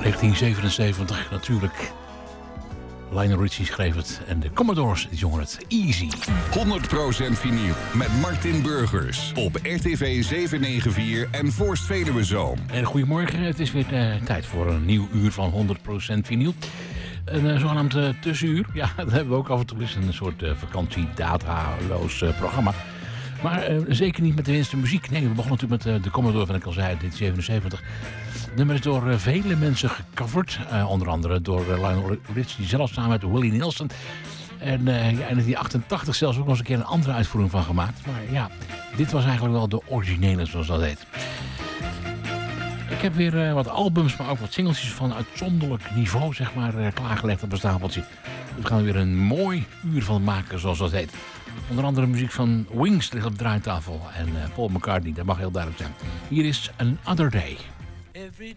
1977 natuurlijk. Lionel Richie schreef het en de Commodores zongen het. Easy. 100% vinyl met Martin Burgers op RTV 794 en Voorst Veluwezoom. En goedemorgen, het is weer tijd voor een nieuw uur van 100% vinyl. Een zogenaamd tussenuur. Ja, dat hebben we ook af en toe eens. Een soort vakantie-data-loos programma. Maar zeker niet met de winst muziek. Nee, we begonnen natuurlijk met de Commodore, van ik al zei, dit 77. Het nummer is door vele mensen gecoverd. Onder andere door Lionel Richie zelf samen met Willie Nelson. En in 1988 zelfs ook nog eens een keer een andere uitvoering van gemaakt. Maar ja, dit was eigenlijk wel de originele, zoals dat heet. Ik heb weer wat albums, maar ook wat singeltjes van uitzonderlijk niveau, zeg maar, klaargelegd op een stapeltje. Dus we gaan er weer een mooi uur van maken, zoals dat heet. Onder andere muziek van Wings ligt op de draaitafel. En Paul McCartney, dat mag heel duidelijk zijn. Hier is Another Day.